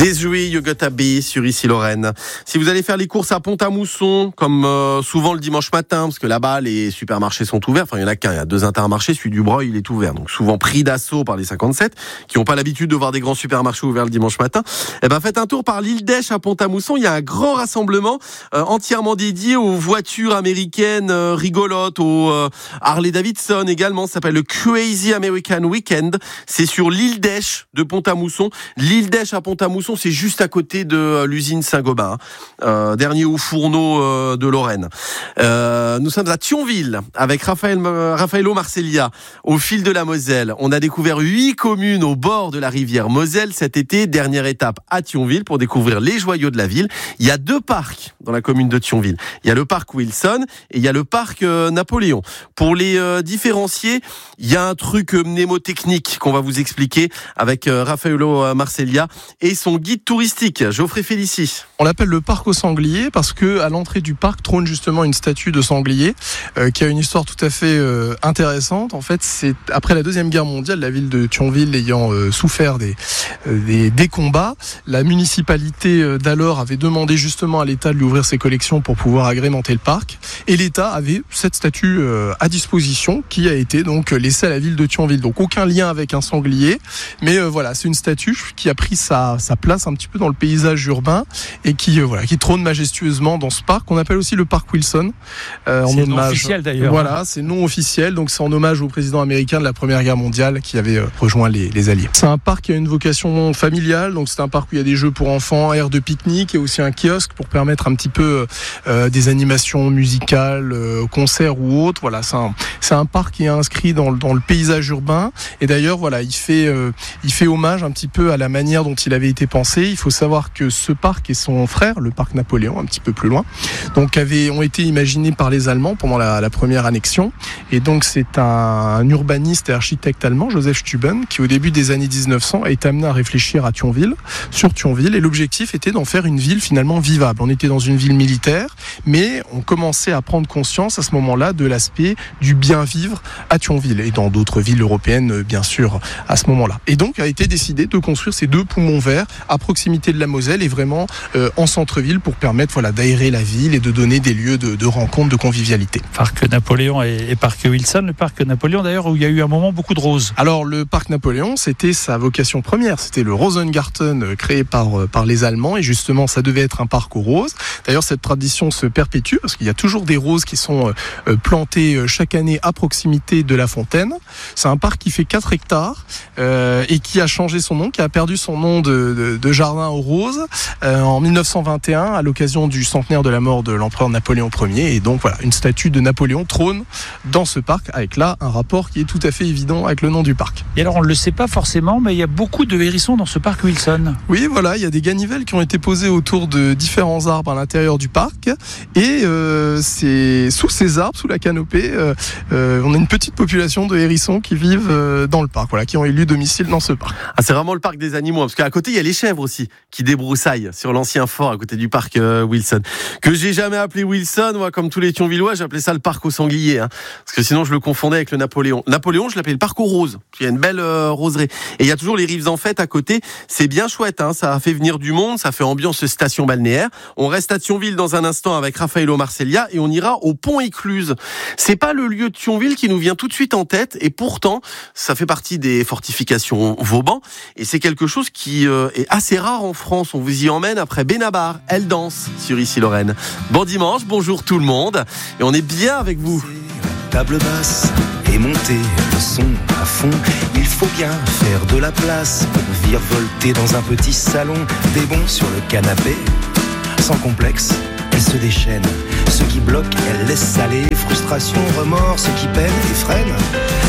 Desiree You Gotta Be sur Ici Lorraine. Si vous allez faire les courses à Pont-à-Mousson, comme souvent le dimanche matin, parce que là-bas les supermarchés sont ouverts, enfin il y en a qu'un, il y a 2 intermarchés, celui du Breuil il est ouvert, donc souvent pris d'assaut par les 57, qui n'ont pas l'habitude de voir des grands supermarchés ouverts le dimanche matin. Eh ben faites un tour par l'île d'Esch à Pont-à-Mousson, il y a un grand rassemblement entièrement dédié aux voitures américaines rigolotes, aux Harley-Davidson également, ça s'appelle le Crazy American Weekend, c'est sur l'île d'Esch de Pont-à-Mousson. L'île d'Esch à Pont-à-Mousson, c'est juste à côté de l'usine Saint-Gobain, dernier haut fourneau de Lorraine. Nous sommes à Thionville avec Raffaello Marcellia au fil de la Moselle. On a découvert 8 communes au bord de la rivière Moselle cet été. Dernière étape à Thionville pour découvrir les joyaux de la ville. Il y a 2 parcs dans la commune de Thionville. Il y a le parc Wilson et il y a le parc Napoléon. Pour les différencier, il y a un truc mnémotechnique qu'on va vous expliquer avec Raffaello Marcellia et son guide touristique, Geoffrey Félicie. On l'appelle le parc aux sangliers parce que à l'entrée du parc trône justement une statue de sanglier qui a une histoire tout à fait intéressante. En fait, c'est après la Deuxième Guerre mondiale, la ville de Thionville ayant souffert des combats, la municipalité d'alors avait demandé justement à l'État de lui ouvrir ses collections pour pouvoir agrémenter le parc. Et l'État avait cette statue à disposition qui a été donc laissée à la ville de Thionville. Donc aucun lien avec un sanglier, mais voilà, c'est une statue qui a pris sa place un petit peu dans le paysage urbain et qui trône majestueusement dans ce parc qu'on appelle aussi le parc Wilson. C'est non officiel d'ailleurs. Voilà, c'est non officiel, donc c'est en hommage au président américain de la Première Guerre mondiale qui avait rejoint les Alliés. C'est un parc qui a une vocation familiale, donc c'est un parc où il y a des jeux pour enfants, aires de pique-nique et aussi un kiosque pour permettre un petit peu des animations musicales, concerts ou autres. Voilà, c'est un parc qui est inscrit dans le paysage urbain et d'ailleurs voilà, il fait hommage un petit peu à la manière dont il avait été pensé. Il faut savoir que ce parc et son frère, le parc Napoléon, un petit peu plus loin, donc ont été imaginés par les Allemands pendant la première annexion. Et donc c'est un urbaniste et architecte allemand, Joseph Stuben, qui au début des années 1900 a été amené à réfléchir sur Thionville, et l'objectif était d'en faire une ville finalement vivable. On était dans une ville militaire, mais on commençait à prendre conscience à ce moment-là de l'aspect du bien vivre à Thionville et dans d'autres villes européennes bien sûr à ce moment-là. Et donc a été décidé de construire ces 2 poumons verts à proximité de la Moselle et vraiment en centre-ville pour permettre d'aérer la ville et de donner des lieux de rencontre, de convivialité. Parc Napoléon et parc Wilson. Le parc Napoléon d'ailleurs où il y a eu un moment beaucoup de roses. Alors le parc Napoléon, c'était sa vocation première, c'était le Rosengarten créé par les Allemands et justement ça devait être un parc aux roses. D'ailleurs cette tradition se perpétue parce qu'il y a toujours des roses qui sont plantées chaque année à proximité de la fontaine. C'est un parc qui fait 4 hectares et qui a changé son nom, qui a perdu son nom de jardin aux roses en 1921 à l'occasion du centenaire de la mort de l'empereur Napoléon Ier. Et donc voilà, une statue de Napoléon trône dans ce parc avec là un rapport qui est tout à fait évident avec le nom du parc. Et alors on ne le sait pas forcément, mais il y a beaucoup de hérissons dans ce parc Wilson. Oui, voilà, il y a des ganivelles qui ont été posées autour de différents arbres à l'intérieur du parc et c'est sous ces arbres, sous la canopée, on a une petite population de hérissons qui vivent dans le parc, voilà, qui ont élu domicile dans ce parc. Ah, c'est vraiment le parc des animaux, parce qu'à côté il y a les chèvres aussi qui débroussaillent sur l'ancien fort à côté du parc Wilson, que j'ai jamais appelé Wilson, moi, comme tous les Thionvillois, j'appelais ça le parc aux sangliers, parce que sinon je le confondais avec le Napoléon. Je l'appelais le parc aux roses, il y a une belle roseraie, et il y a toujours les rives en fête à côté, c'est bien chouette, ça a fait venir du monde, ça fait ambiance station balnéaire. On reste à Thionville dans un instant avec Raffaello Marcellia et on ira au pont Écluse. C'est pas le lieu de Thionville qui nous vient tout de suite en tête, et pourtant ça fait partie des fortifications Vauban, et c'est quelque chose qui est assez rare en France. On vous y emmène après Benabar, Elle danse sur Ici Lorraine. Bon dimanche, bonjour tout le monde, et on est bien avec vous. Table basse et monter le son à fond. Il faut bien faire de la place pour virevolter dans un petit salon. Des bons sur le canapé, sans complexe, elle se déchaîne. Ce qui bloque, elle laisse aller. Frustration, remords, ce qui peine et freine.